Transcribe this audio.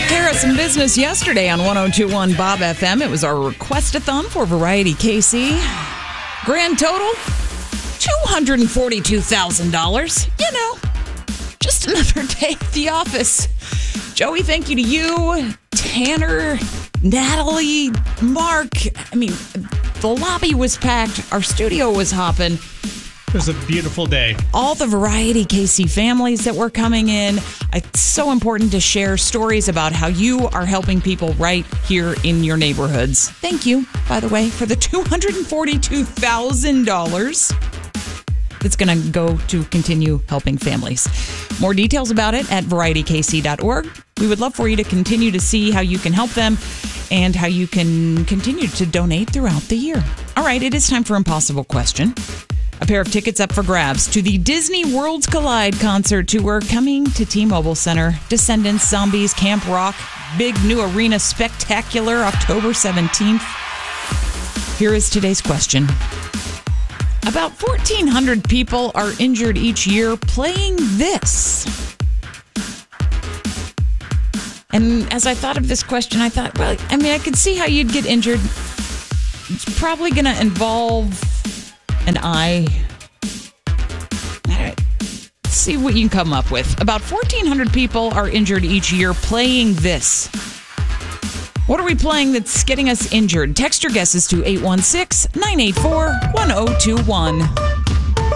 care of some business yesterday on 102.1 Bob FM. It was our request-a-thon for Variety KC. Grand total, $242,000. You know, just another day at the office. Joey, thank you to you, Tanner, Natalie, Mark. I mean, the lobby was packed. Our studio was hopping. It was a beautiful day. All the Variety KC families that were coming in. It's so important to share stories about how you are helping people right here in your neighborhoods. Thank you, by the way, for the $242,000 that's going to go to continue helping families. More details about it at VarietyKC.org. We would love for you to continue to see how you can help them and how you can continue to donate throughout the year. All right, it is time for Impossible Question. A pair of tickets up for grabs to the Disney Worlds Collide concert tour coming to T-Mobile Center. Descendants, Zombies, Camp Rock, big new arena spectacular, October 17th. Here is today's question. About 1,400 people are injured each year playing this. And as I thought of this question, I thought, well, I mean, I could see how you'd get injured. It's probably going to involve an eye. All right. Let's see what you can come up with. About 1,400 people are injured each year playing this. What are we playing that's getting us injured? Text your guesses to 816-984-1021.